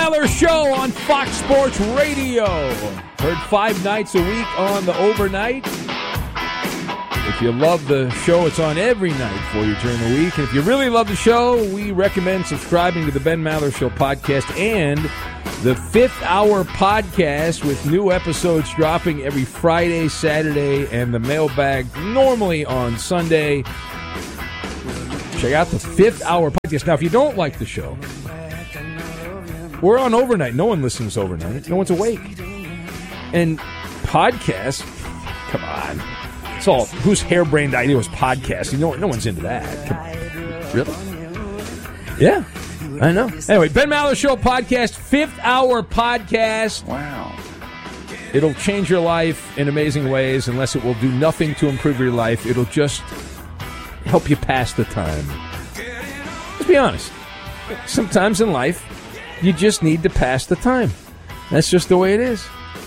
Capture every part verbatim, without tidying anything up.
Maller Show on Fox Sports Radio. Heard five nights a week on the overnight. If you love the show, it's on every night for you during the week. And if you really love the show, we recommend subscribing to the Ben Maller Show podcast and the Fifth Hour podcast with new episodes dropping every Friday, Saturday, and the mailbag normally on Sunday. Check out the Fifth Hour podcast. Now, if you don't like the show, we're on overnight. No one listens overnight. No one's awake. And podcasts, come on. It's all, whose harebrained idea was podcasting? No, no one's into that. Come on. Really? Yeah, I know. Anyway, Ben Maller Show podcast, Fifth Hour podcast. Wow. It'll change your life in amazing ways, unless it will do nothing to improve your life. It'll just help you pass the time. Let's be honest. Sometimes in life, you just need to pass the time. That's just the way it is.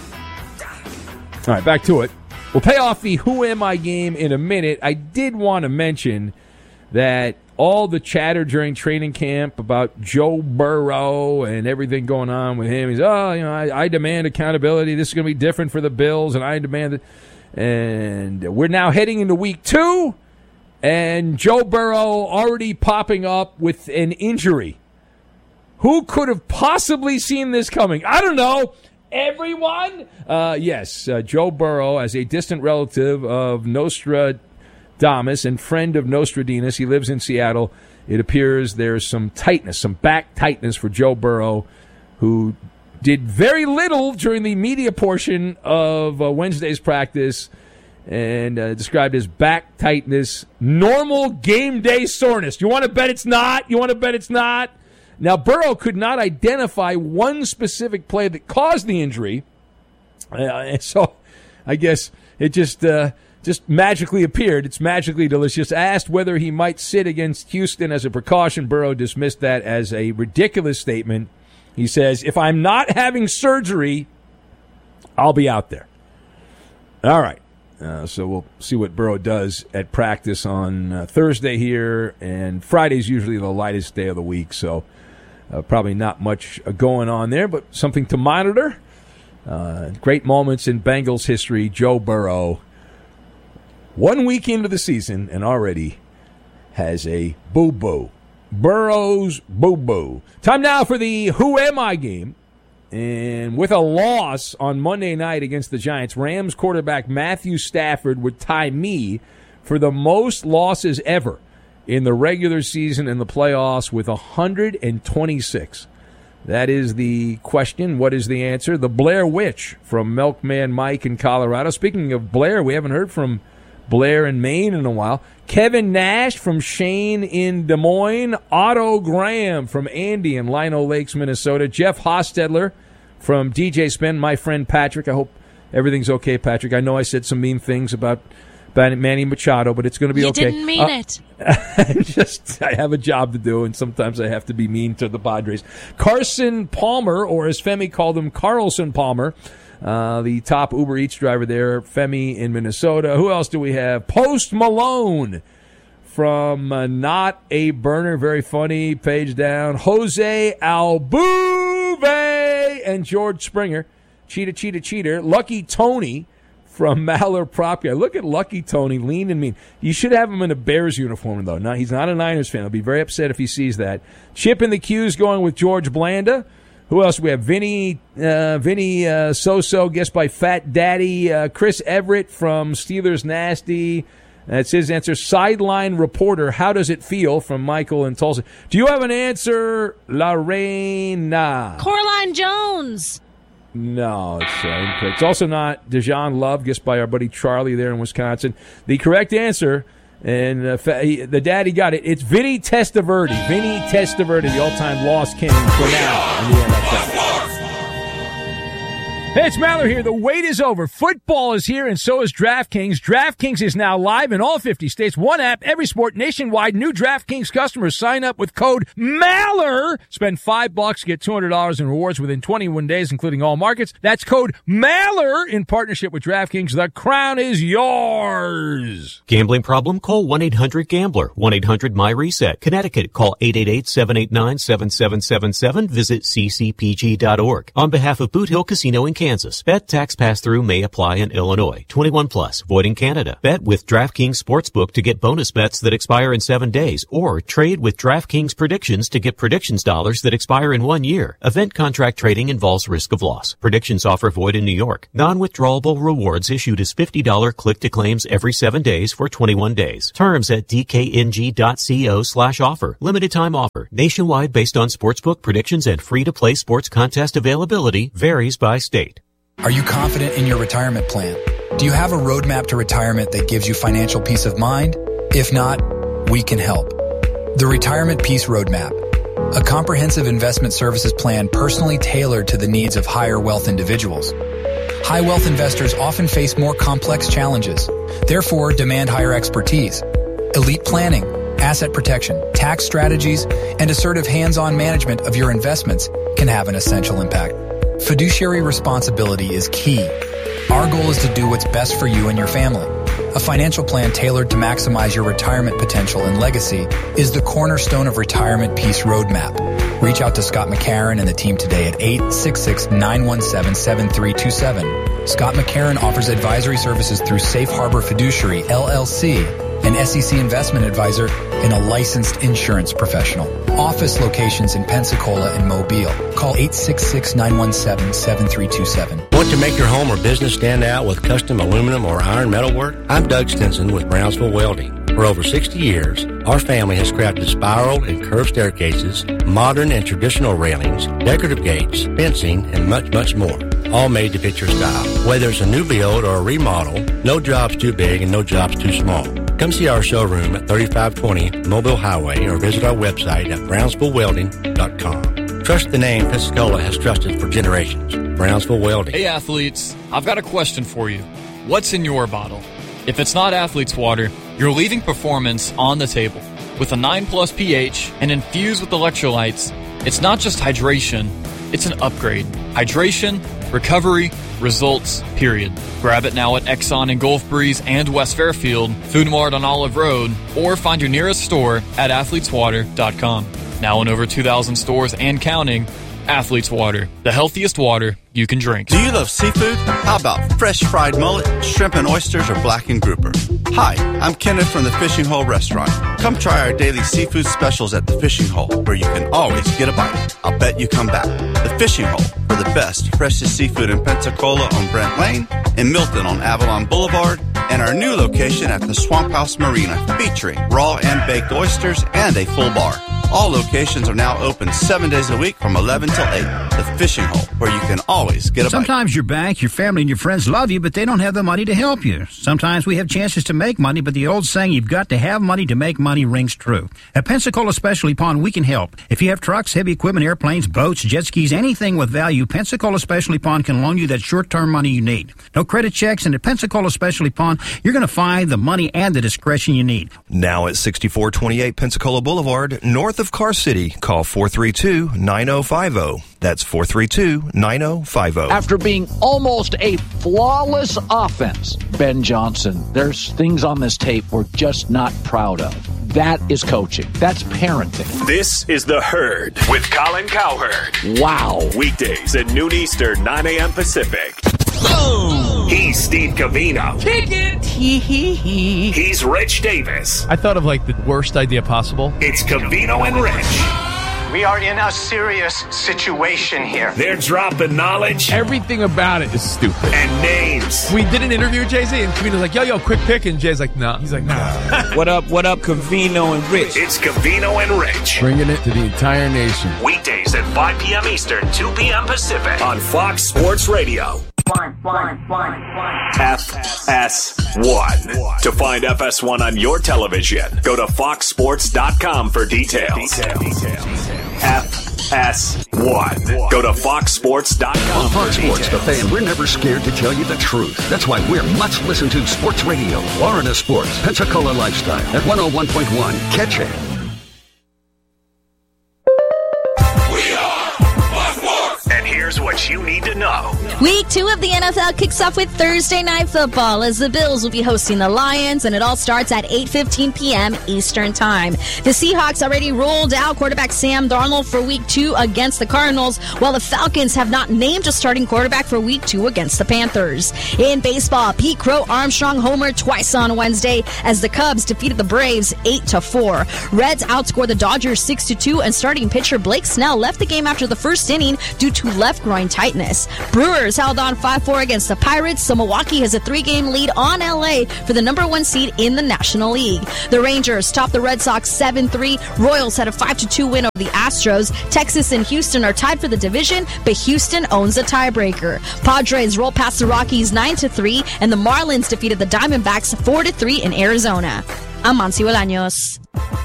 All right, back to it. We'll pay off the Who Am I game in a minute. I did want to mention that all the chatter during training camp about Joe Burrow and everything going on with him, he's, oh, you know, I, I demand accountability. This is going to be different for the Bills, and I demand it. And we're now heading into week two, and Joe Burrow already popping up with an injury. Who could have possibly seen this coming? I don't know. Everyone? Uh, yes, uh, Joe Burrow, as a distant relative of Nostradamus and friend of Nostradamus, he lives in Seattle. It appears there's some tightness, some back tightness for Joe Burrow, who did very little during the media portion of uh, Wednesday's practice, and uh, described as back tightness, normal game day soreness. You want to bet it's not? You want to bet it's not? Now, Burrow could not identify one specific play that caused the injury, uh, and so I guess it just uh, just magically appeared. It's magically delicious. Asked whether he might sit against Houston as a precaution, Burrow dismissed that as a ridiculous statement. He says, if I'm not having surgery, I'll be out there. All right. Uh, so we'll see what Burrow does at practice on uh, Thursday here, and Friday's usually the lightest day of the week, so Uh, probably not much uh, going on there, but something to monitor. Uh, great moments in Bengals history. Joe Burrow, one week into the season, and already has a boo-boo. Burrow's boo-boo. Time now for the Who Am I game. And with a loss on Monday night against the Giants, Rams quarterback Matthew Stafford would tie me for the most losses ever in the regular season and the playoffs with one hundred twenty-six. That is the question. What is the answer? The Blair Witch from Milkman Mike in Colorado. Speaking of Blair, we haven't heard from Blair in Maine in a while. Kevin Nash from Shane in Des Moines. Otto Graham from Andy in Lino Lakes, Minnesota. Jeff Hostetler from D J Spin. My friend Patrick. I hope everything's okay, Patrick. I know I said some mean things about Manny Machado, but it's going to be you okay. You didn't mean uh, it. Just, I have a job to do, and sometimes I have to be mean to the Padres. Carson Palmer, or as Femi called him, Carlson Palmer, uh, the top Uber Eats driver there, Femi in Minnesota. Who else do we have? Post Malone from uh, Not a Burner, very funny, page down. Jose Altuve and George Springer. Cheetah, cheetah, cheater. Lucky Tony from Maller Prop Guy. Look at Lucky Tony, lean and mean. You should have him in a Bears uniform, though. No, he's not a Niners fan. He'll be very upset if he sees that. Chip in the Q's going with George Blanda. Who else do we have? Vinny, uh, Vinny uh, So-So, guessed by Fat Daddy. Uh, Chris Everett from Steelers Nasty. That's his answer. Sideline reporter, how does it feel, from Michael in Tulsa. Do you have an answer, Lorena? Coraline Jones. No, it's uh, incorrect. It's also not Dejan Love, guessed by our buddy Charlie there in Wisconsin. The correct answer, and uh, fa- he, the daddy got it, it's Vinny Testaverde. Vinny Testaverde, the all-time loss king for now in the N F L. Hey, it's Maller here. The wait is over. Football is here, and so is DraftKings. DraftKings is now live in all fifty states. One app, every sport, nationwide. New DraftKings customers sign up with code MALLER. Spend five bucks, get two hundred dollars in rewards within twenty-one days, including all markets. That's code MALLER in partnership with DraftKings. The crown is yours. Gambling problem? Call one eight hundred gambler. one eight hundred my reset. Connecticut. Call eight eight eight, seven eight nine, seven seven seven seven. Visit c c p g dot org. On behalf of Boot Hill Casino in Kansas, bet tax pass-through may apply in Illinois. twenty-one plus, void in Canada. Bet with DraftKings Sportsbook to get bonus bets that expire in seven days, or trade with DraftKings Predictions to get predictions dollars that expire in one year. Event contract trading involves risk of loss. Predictions offer void in New York. Non-withdrawable rewards issued as fifty dollars click-to-claims every seven days for twenty-one days. Terms at d k n g dot co slash offer. Limited time offer. Nationwide based on Sportsbook predictions and free-to-play sports contest availability. Varies by state. Are you confident in your retirement plan? Do you have a roadmap to retirement that gives you financial peace of mind? If not, we can help. The Retirement Peace Roadmap, a comprehensive investment services plan personally tailored to the needs of higher wealth individuals. High wealth investors often face more complex challenges, therefore demand higher expertise. Elite planning, asset protection, tax strategies, and assertive hands-on management of your investments can have an essential impact. Fiduciary responsibility is key. Our goal is to do what's best for you and your family. A financial plan tailored to maximize your retirement potential and legacy is the cornerstone of Retirement Peace Roadmap. Reach out to Scott McCarron and the team today at eight six six, nine one seven, seven three two seven. Scott McCarron offers advisory services through Safe Harbor Fiduciary, L L C, an S E C investment advisor, and a licensed insurance professional. Office locations in Pensacola and Mobile. Call eight six six, nine one seven, seven three two seven. Want to make your home or business stand out with custom aluminum or iron metal work? I'm Doug Stinson with Brownsville Welding. For over sixty years, our family has crafted spiral and curved staircases, modern and traditional railings, decorative gates, fencing, and much, much more. All made to fit your style. Whether it's a new build or a remodel, no job's too big and no job's too small. Come see our showroom at thirty-five twenty Mobile Highway or visit our website at brownsville welding dot com. Trust the name Pensacola has trusted for generations. Brownsville Welding. Hey athletes, I've got a question for you. What's in your bottle? If it's not Athlete's Water, you're leaving performance on the table. With a nine plus pH and infused with electrolytes, it's not just hydration, it's an upgrade. Hydration, recovery, results, period. Grab it now at Exxon in Gulf Breeze and West Fairfield, Food Mart on Olive Road, or find your nearest store at athletes water dot com. Now in over two thousand stores and counting, Athlete's Water, the healthiest water you can drink. Do you love seafood? How about fresh fried mullet, shrimp and oysters, or blackened grouper? Hi, I'm Kenneth from the Fishing Hole Restaurant. Come try our daily seafood specials at the Fishing Hole, where you can always get a bite. I'll bet you come back. The Fishing Hole, for the best, freshest seafood in Pensacola on Brent Lane, in Milton on Avalon Boulevard, and our new location at the Swamp House Marina, featuring raw and baked oysters and a full bar. All locations are now open seven days a week from eleven till eight. The Fishing Hole, where you can always get a bite. Sometimes your bank, your family, and your friends love you, but they don't have the money to help you. Sometimes we have chances to make money, but the old saying, you've got to have money to make money, rings true. At Pensacola Specialty Pond, we can help. If you have trucks, heavy equipment, airplanes, boats, jet skis, anything with value, Pensacola Specialty Pond can loan you that short-term money you need. No credit checks, and at Pensacola Specialty Pond, you're going to find the money and the discretion you need. Now at sixty-four twenty-eight Pensacola Boulevard, north of Car City, call four three two, nine oh five oh. That's four three two, nine oh five oh. After being almost a flawless offense, Ben Johnson, there's things on this tape we're just not proud of. That is coaching. That's parenting. This is The Herd with Colin Cowherd. Wow. Weekdays at noon Eastern, nine a.m. Pacific. Boom! He's Steve Covino. Kick it! Hee hee hee. He's Rich Davis. I thought of like the worst idea possible. It's Covino and Rich. We are in a serious situation here. They're dropping knowledge. Everything about it is stupid. And names. We did an interview with Jay-Z, and Covino's like, yo, yo, quick pick. And Jay's like, nah. He's like, nah. What up, what up, Covino and Rich? It's Covino and Rich. Bringing it to the entire nation. Weekdays at five p.m. Eastern, two p.m. Pacific on Fox Sports Radio. One, one, one, one. F S one. To find F S one on your television, go to fox sports dot com for details. Detail. Detail. F S one. Go to fox sports dot com. On Fox Sports, the fan, we're never scared to tell you the truth. That's why we're much listened to sports radio. Florida Sports, Pensacola Lifestyle at one oh one point one. Catch it. And here's what you need to know. Week two of the N F L kicks off with Thursday Night Football as the Bills will be hosting the Lions, and it all starts at eight fifteen p.m. Eastern Time. The Seahawks already rolled out quarterback Sam Darnold for Week two against the Cardinals, while the Falcons have not named a starting quarterback for Week two against the Panthers. In baseball, Pete Crow Armstrong homered twice on Wednesday as the Cubs defeated the Braves eight to four. Reds outscored the Dodgers six to two, and starting pitcher Blake Snell left the game after the first inning due to left groin tightness. Brewers held on five four against the Pirates, so Milwaukee has a three-game lead on L A for the number one seed in the National League. The Rangers topped the Red Sox seven three. Royals had a five to two win over the Astros. Texas and Houston are tied for the division, but Houston owns the tiebreaker. Padres rolled past the Rockies nine to three, and the Marlins defeated the Diamondbacks four to three in Arizona. I'm Monty Bolaños.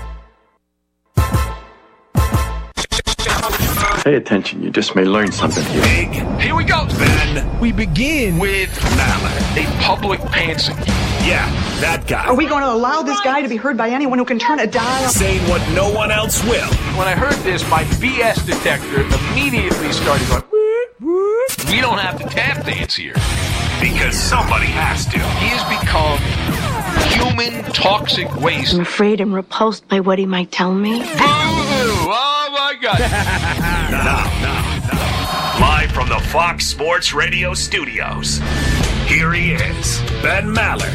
Pay attention, you just may learn something here. Big. Here we go, Ben. We begin With Maller. a public pansy. Yeah, that guy. Are we going to allow this guy to be heard by anyone who can turn a dial? Saying what no one else will. When I heard this, my B S detector immediately started going, whoop, whoop. We don't have to tap dance here. Because somebody has to. He has become human toxic waste. I'm afraid I'm repulsed by what he might tell me. Boo-hoo! Oh, my God. Now, now, now. Live from the Fox Sports Radio studios, here he is, Ben Maller.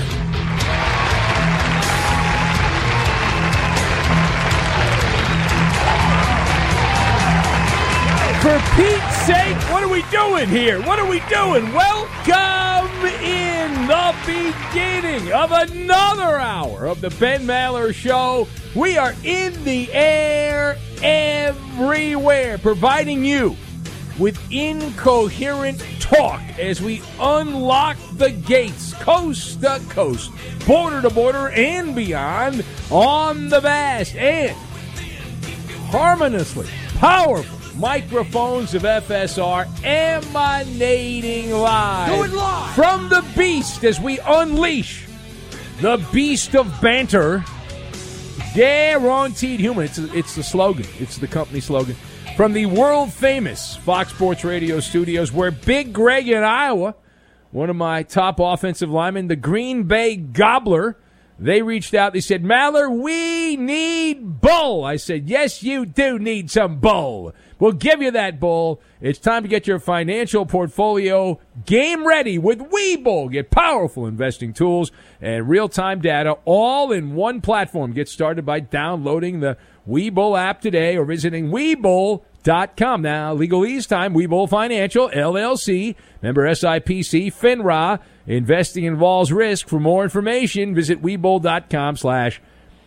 For Pete's sake, what are we doing here? What are we doing? Welcome in the beginning of another hour of the Ben Maller Show. We are in the air everywhere, providing you with incoherent talk as we unlock the gates coast to coast, border to border, and beyond on the vast and harmoniously powerful microphones of F S R emanating live, Do it live from the beast as we unleash the beast of banter. Guaranteed human. It's, it's the slogan. It's the company slogan. From the world-famous Fox Sports Radio studios, where Big Greg in Iowa, one of my top offensive linemen, the Green Bay Gobbler, they reached out. They said, Maller, we need bull. I said, yes, you do need some bull. We'll give you that bull. It's time to get your financial portfolio game ready with Webull. Get powerful investing tools and real-time data all in one platform. Get started by downloading the Webull app today or visiting Webull dot com. Now, legalese time, Webull Financial, L L C, member S I P C, FINRA. Investing involves risk. For more information, visit Webull dot com slash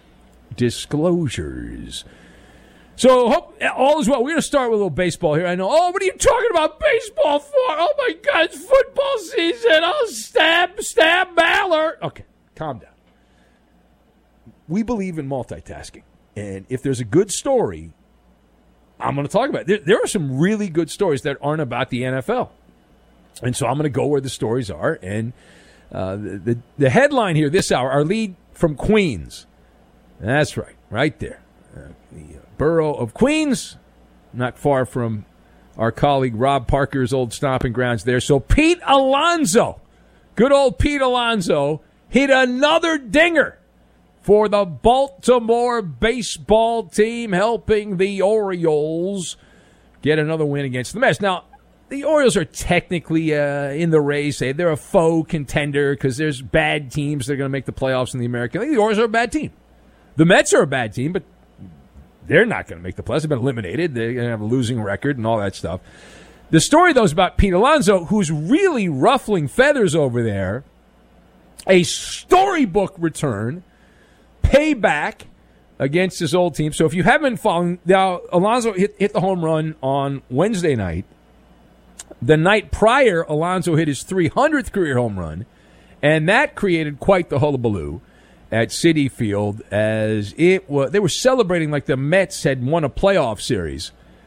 disclosures. So, hope all is well. We're going to start with a little baseball here. I know, oh, what are you talking about baseball for? Oh, my God, it's football season. Oh, stab, stab Maller. Okay, calm down. We believe in multitasking. And if there's a good story, I'm going to talk about it. There, there are some really good stories that aren't about the N F L. And so I'm going to go where the stories are. And uh, the, the, the headline here this hour, our lead from Queens. That's right, right there. Uh, the uh, borough of Queens, not far from our colleague Rob Parker's old stomping grounds there. So Pete Alonso, good old Pete Alonso, hit another dinger for the Baltimore baseball team, helping the Orioles get another win against the Mets. Now, the Orioles are technically uh, in the race. They're a faux contender because there's bad teams that are going to make the playoffs in the American League. The Orioles are a bad team. The Mets are a bad team, but they're not going to make the playoffs. They've been eliminated. They're going to have a losing record and all that stuff. The story, though, is about Pete Alonso, who's really ruffling feathers over there. A storybook return, payback against his old team. So if you haven't been following, now Alonso hit, hit the home run on Wednesday night. The night prior, Alonso hit his three hundredth career home run, and that created quite the hullabaloo at Citi Field as it was. They were celebrating like the Mets had won a playoff series,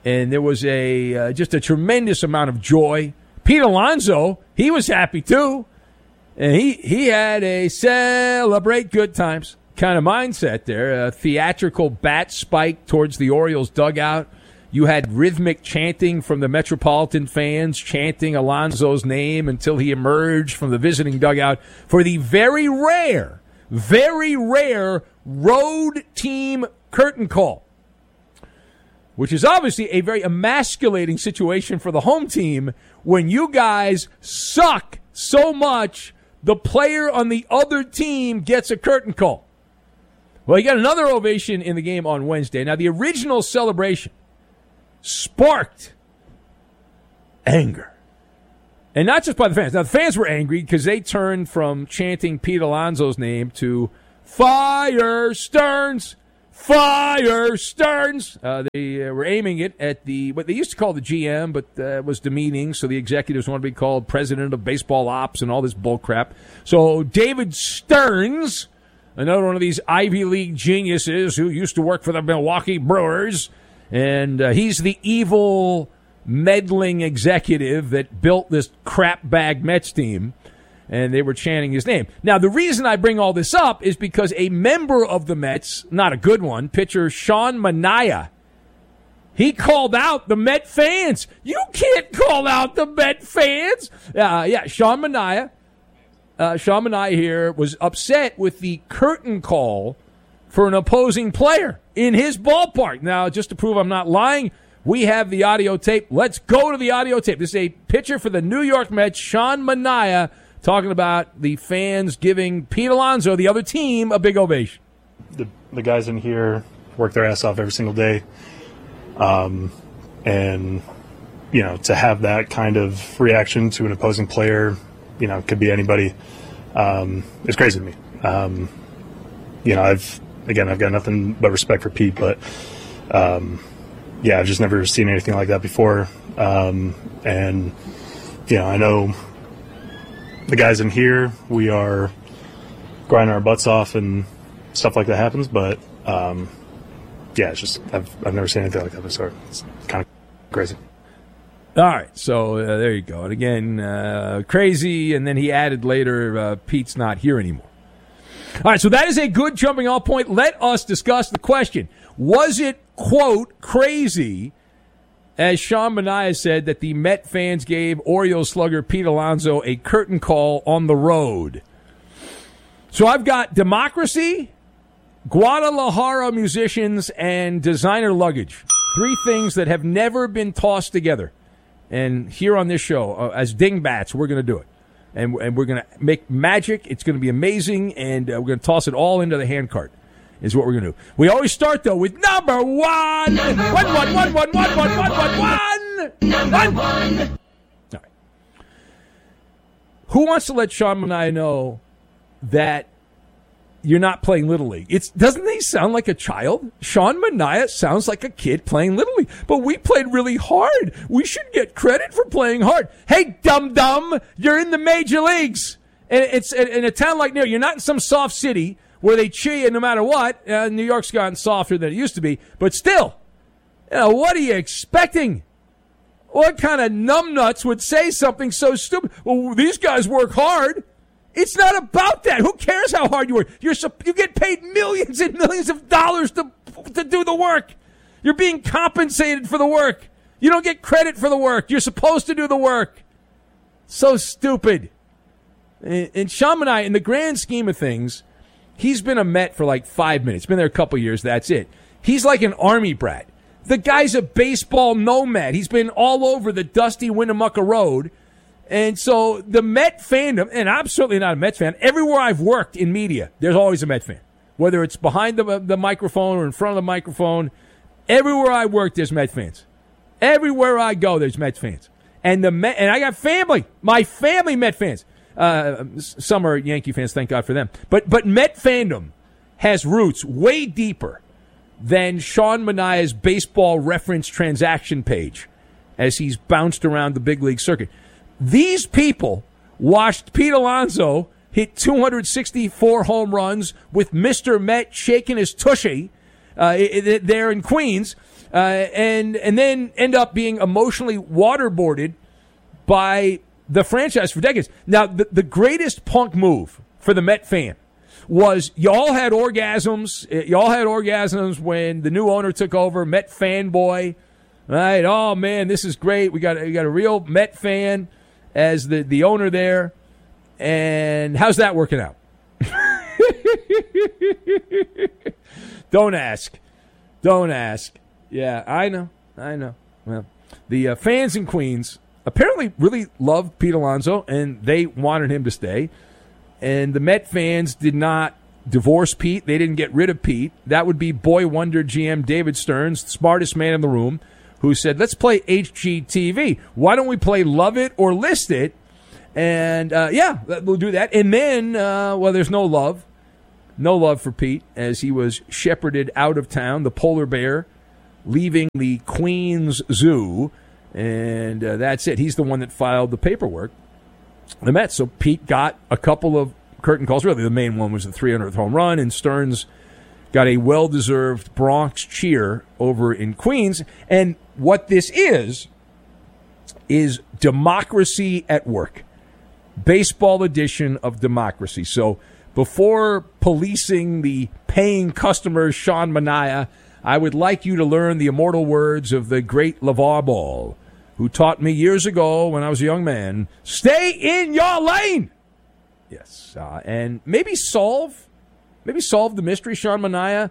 and there was a uh, just a tremendous amount of joy. Pete Alonso, he was happy too, and he he had a celebrate good times kind of mindset there. A theatrical bat spike towards the Orioles dugout. You had rhythmic chanting from the Metropolitan fans chanting Alonso's name until he emerged from the visiting dugout for the very rare, very rare road team curtain call, which is obviously a very emasculating situation for the home team when you guys suck so much the player on the other team gets a curtain call. Well, you got another ovation in the game on Wednesday. Now, the original celebration sparked anger. And not just by the fans. Now, the fans were angry because they turned from chanting Pete Alonso's name to Fire Stearns, Fire Stearns. Uh, they uh, were aiming it at the, what they used to call the G M, but uh, was demeaning, so the executives wanted to be called president of baseball ops and all this bull crap. So David Stearns, another one of these Ivy League geniuses who used to work for the Milwaukee Brewers, and uh, he's the evil, meddling executive that built this crap bag Mets team, and they were chanting his name. Now, the reason I bring all this up is because a member of the Mets, not a good one, pitcher Sean Manaea, he called out the Met fans. You can't call out the Met fans. Uh, yeah, Sean Manaea, uh, Sean Manaea here was upset with the curtain call for an opposing player in his ballpark. Now, just to prove I'm not lying, we have the audio tape. Let's go to the audio tape. This is a pitcher for the New York Mets, Sean Manaea, talking about the fans giving Pete Alonso, the other team, a big ovation. The, the guys in here work their ass off every single day. Um, and, you know, to have that kind of reaction to an opposing player, you know, could be anybody, um, is crazy to me. Um, you know, I've, again, I've got nothing but respect for Pete, but, um, yeah, I've just never seen anything like that before. Um, and, you know, I know the guys in here, we are grinding our butts off and stuff like that happens, but, um, yeah, it's just, I've, I've never seen anything like that before. It's kind of crazy. All right, so uh, there you go. And again, uh, crazy, and then he added later, uh, Pete's not here anymore. All right, so that is a good jumping off point. Let us discuss the question. Was it, quote, crazy, as Sean Manaea said, that the Met fans gave Orioles slugger Pete Alonso a curtain call on the road? So I've got democracy, Guadalajara musicians, and designer luggage. Three things that have never been tossed together. And here on this show, uh, as dingbats, we're going to do it. And, and we're going to make magic. It's going to be amazing, and uh, we're going to toss it all into the handcart, is what we're going to do. We always start, though, with number one. One, one, one, one, one, one, one, one, one. One, one. All right. Who wants to let Sean Manaea know that you're not playing Little League? It's, doesn't he sound like a child? Sean Manaea sounds like a kid playing Little League. But we played really hard. We should get credit for playing hard. Hey, dum-dum, you're in the major leagues. And it's in a town like New York. You're not in some soft city where they cheer you no matter what. Uh, New York's gotten softer than it used to be. But still, you know, what are you expecting? What kind of numbnuts would say something so stupid? Well, these guys work hard. It's not about that. Who cares how hard you work? You're you get paid millions and millions of dollars to to do the work. You're being compensated for the work. You don't get credit for the work. You're supposed to do the work. So stupid. And, and Sean Manaea, in the grand scheme of things, he's been a Met for like five minutes. Been there a couple years. That's it. He's like an Army brat. The guy's a baseball nomad. He's been all over the dusty Winnemucca Road. And so the Met fandom, and I'm certainly not a Met fan, everywhere I've worked in media, there's always a Met fan. Whether it's behind the, the microphone or in front of the microphone, everywhere I work, there's Met fans. Everywhere I go, there's Met fans. And the Met, and I got family, my family Met fans. Uh, some are Yankee fans, thank God for them. But but Met fandom has roots way deeper than Sean Manaea's baseball reference transaction page as he's bounced around the big league circuit. These people watched Pete Alonso hit two hundred sixty-four home runs with Mister Met shaking his tushy uh, there in Queens. uh, and and then end up being emotionally waterboarded by the franchise for decades. Now, the, the greatest punk move for the Met fan was y'all had orgasms. Y'all had orgasms when the new owner took over, Met fanboy. Right? Oh, man, this is great. We got, we got a real Met fan as the, the owner there. And how's that working out? Don't ask. Don't ask. Yeah, I know. I know. Well, the uh, fans in Queens apparently really loved Pete Alonso, and they wanted him to stay. And the Met fans did not divorce Pete. They didn't get rid of Pete. That would be boy wonder G M David Stearns, the smartest man in the room, who said, let's play H G T V. Why don't we play Love It or List It? And, uh, yeah, we'll do that. And then, uh, well, there's no love. No love for Pete as he was shepherded out of town, the polar bear, leaving the Queens Zoo. And uh, that's it. He's the one that filed the paperwork. The Mets. So Pete got a couple of curtain calls. Really, the main one was the three hundredth home run, and Stearns got a well-deserved Bronx cheer over in Queens. And what this is, is democracy at work. Baseball edition of democracy. So before policing the paying customers, Sean Manaea, I would like you to learn the immortal words of the great LeVar Ball, who taught me years ago when I was a young man, stay in your lane. Yes, uh, and maybe solve, maybe solve the mystery, Sean Manaea,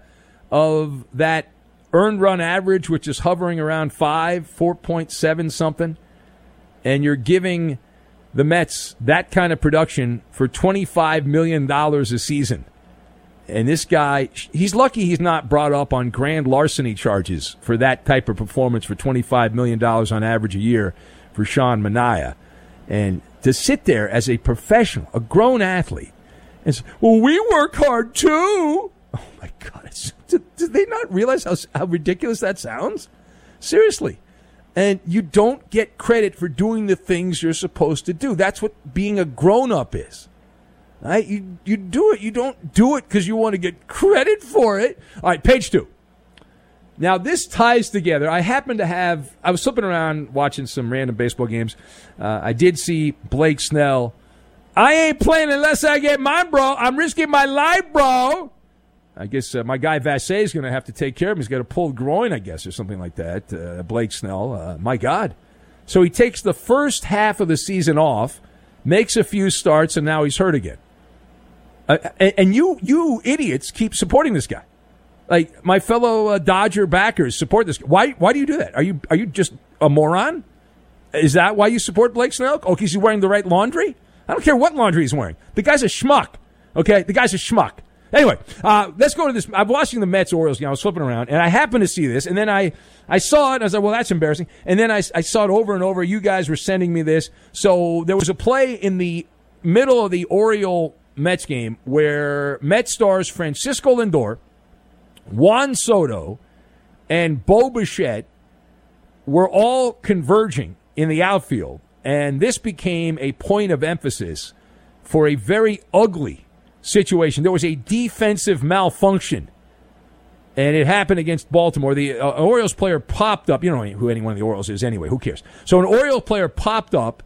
of that earned run average, which is hovering around five, four point seven something, and you're giving the Mets that kind of production for twenty-five million dollars a season. And this guy, he's lucky he's not brought up on grand larceny charges for that type of performance for twenty-five million dollars on average a year for Sean Manaea. And to sit there as a professional, a grown athlete, and say, well, we work hard too. Oh, my God. Do, do they not realize how, how ridiculous that sounds? Seriously. And you don't get credit for doing the things you're supposed to do. That's what being a grown-up is. Right? You you do it. You don't do it because you want to get credit for it. All right, page two. Now, this ties together. I happen to have, I was flipping around watching some random baseball games. Uh, I did see Blake Snell. I ain't playing unless I get mine, bro. I'm risking my life, bro. I guess uh, my guy Vassay is going to have to take care of him. He's got a pulled groin, I guess, or something like that. Uh, Blake Snell. Uh, my God. So he takes the first half of the season off, makes a few starts, and now he's hurt again. Uh, and, and you, you idiots keep supporting this guy. Like my fellow uh, Dodger backers support this guy. Why? Why do you do that? Are you are you just a moron? Is that why you support Blake Snell? Oh, because he's wearing the right laundry? I don't care what laundry he's wearing. The guy's a schmuck. Okay, the guy's a schmuck. Anyway, uh, let's go to this. I'm watching the Mets-Orioles game. I was flipping around, and I happened to see this. And then I, I saw it, and I was like, well, that's embarrassing. And then I, I saw it over and over. You guys were sending me this. So there was a play in the middle of the Oriole-Mets game where Mets stars Francisco Lindor, Juan Soto, and Bo Bichette were all converging in the outfield. And this became a point of emphasis for a very ugly situation. There was a defensive malfunction, and it happened against Baltimore. The uh, Orioles player popped up. You don't know who any one of the Orioles is anyway. Who cares? So an Orioles player popped up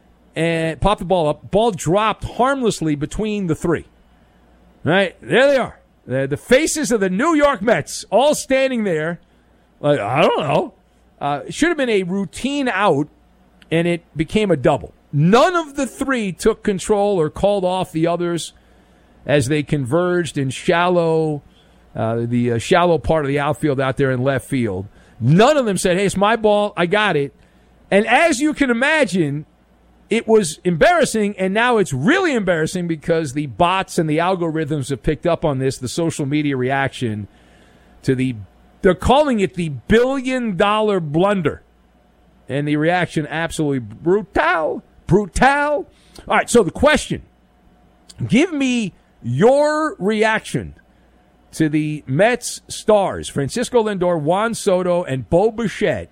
and popped the ball up. Ball dropped harmlessly between the three. Right? There they are. The, the faces of the New York Mets all standing there. Like, I don't know. Uh, it should have been a routine out, and it became a double. None of the three took control or called off the others as they converged in shallow, uh, the uh, shallow part of the outfield out there in left field. None of them said, hey, it's my ball, I got it. And as you can imagine, it was embarrassing, and now it's really embarrassing because the bots and the algorithms have picked up on this, the social media reaction to the, they're calling it the billion-dollar blunder. And the reaction, absolutely brutal, brutal. All right, so the question, give me your reaction to the Mets stars, Francisco Lindor, Juan Soto, and Bo Bichette,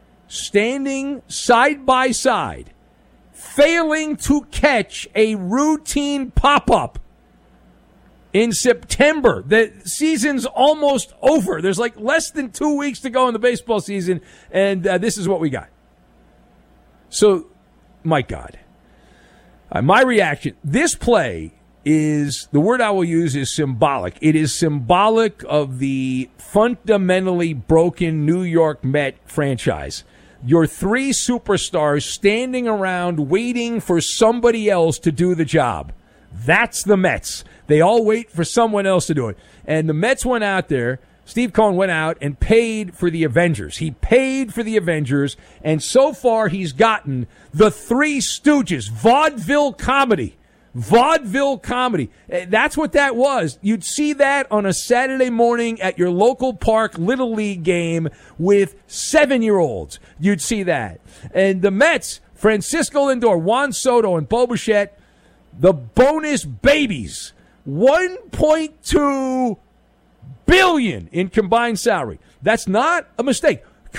standing side by side, failing to catch a routine pop-up in September. The season's almost over. There's like less than two weeks to go in the baseball season, and uh, this is what we got. So, my God. Uh, my reaction, this play is, the word I will use is symbolic. It is symbolic of the fundamentally broken New York Met franchise. Your three superstars standing around waiting for somebody else to do the job. That's the Mets. They all wait for someone else to do it. And the Mets went out there, Steve Cohen went out and paid for the Avengers. He paid for the Avengers, and so far he's gotten the Three Stooges, vaudeville comedy. Vaudeville comedy. That's what that was. You'd see that on a Saturday morning at your local park Little League game with seven-year-olds. You'd see that. And the Mets, Francisco Lindor, Juan Soto, and Bo Bichette, the bonus babies. one point two billion dollars in combined salary. That's not a mistake.